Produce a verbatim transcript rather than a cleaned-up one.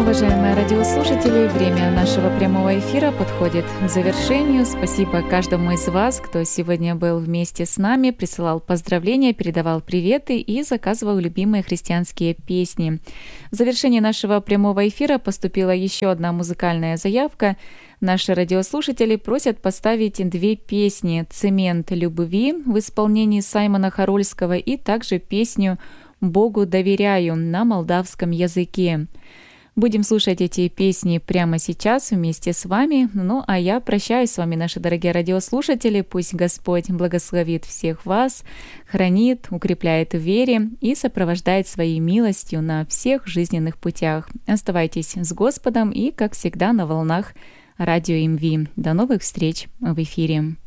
Уважаемые радиослушатели, время нашего прямого эфира подходит к завершению. Спасибо каждому из вас, кто сегодня был вместе с нами, присылал поздравления, передавал приветы и заказывал любимые христианские песни. В завершении нашего прямого эфира поступила еще одна музыкальная заявка. Наши радиослушатели просят поставить две песни «Цемент любви» в исполнении Саймона Хорольского и также песню «Богу доверяю» на молдавском языке. Будем слушать эти песни прямо сейчас вместе с вами. Ну, а я прощаюсь с вами, наши дорогие радиослушатели. Пусть Господь благословит всех вас, хранит, укрепляет в вере и сопровождает своей милостью на всех жизненных путях. Оставайтесь с Господом и, как всегда, на волнах Радио МВ. До новых встреч в эфире.